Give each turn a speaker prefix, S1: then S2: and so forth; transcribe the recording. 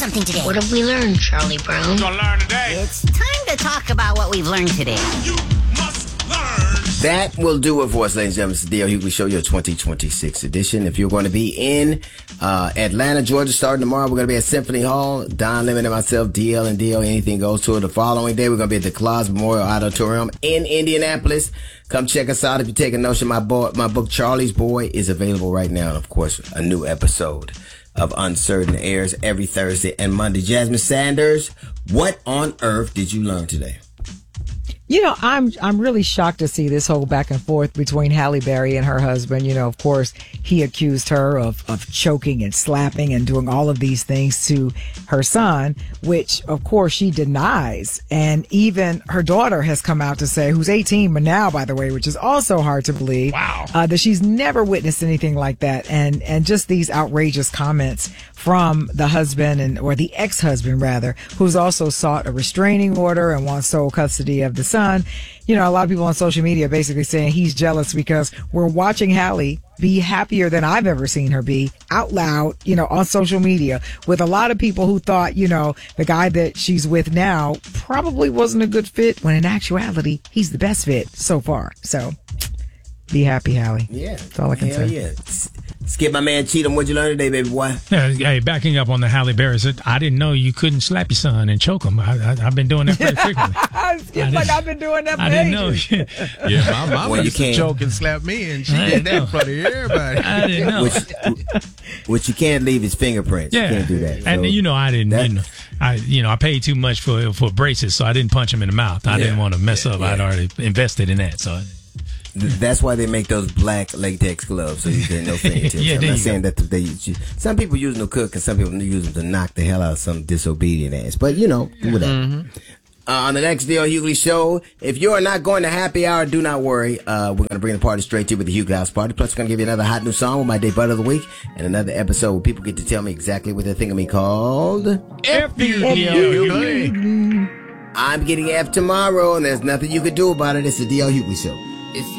S1: something today.
S2: What have we learned, Charlie Brown?
S3: You're gonna learn today.
S1: It's time to talk about what we've learned today.
S3: You must learn.
S4: That will do it for us, ladies and gentlemen. It's the D.L. Hughley Show, your 2026 edition. If you're going to be in Atlanta, Georgia, starting tomorrow, we're going to be at Symphony Hall. Don Lemon and myself, DL and DL, anything goes to it. The following day, we're going to be at the Claus Memorial Auditorium in Indianapolis. Come check us out if you're taking notion. My book, Charlie's Boy, is available right now. And, of course, a new episode of Uncertain airs every Thursday and Monday. Jasmine Sanders, what on earth did you learn today?
S5: You know, I'm really shocked to see this whole back and forth between Halle Berry and her husband. You know, of course, he accused her of choking and slapping and doing all of these things to her son, which, of course, she denies. And even her daughter has come out to say, who's 18 but now, by the way, which is also hard to believe, that she's never witnessed anything like that. And just these outrageous comments from the husband or the ex-husband rather, who's also sought a restraining order and wants sole custody of the son. You know, a lot of people on social media basically saying he's jealous because we're watching Halle be happier than I've ever seen her be out loud, you know, on social media with a lot of people who thought, you know, the guy that she's with now probably wasn't a good fit when in actuality, he's the best fit so far. So be happy, Halle.
S4: Yeah.
S5: That's all I can say.
S4: Yeah. Skip, my man Cheatham, what'd you learn today, baby boy?
S6: Hey, backing up on the Halle Berry, I didn't know you couldn't slap your son and choke him. I've been doing that pretty frequently.
S5: It's like I've been doing that for ages.
S6: Know.
S7: Yeah, my mama used to choke and slap me, and she did that in front of everybody.
S6: I didn't know.
S4: Which you can't leave his fingerprints.
S6: Yeah.
S4: You can't do that.
S6: And
S4: so
S6: I didn't. I paid too much for braces, so I didn't punch him in the mouth. I didn't want to mess up. I'd already invested in that, so.
S4: That's why they make those black latex gloves, so you get no fingertips. I'm not saying that they use. Some people use them to cook, and some people use them to knock the hell out of some disobedient ass. But whatever. Mm-hmm. On the next D.L. Hughley Show, if you are not going to happy hour, do not worry. We're going to bring the party straight to you with the Hughley House Party. Plus, we're going to give you another hot new song with my day butt of the week, and another episode where people get to tell me exactly what they think of me called
S6: F you, Hughley.
S4: I'm getting F tomorrow, and there's nothing you can do about it. It's the D.L. Hughley Show.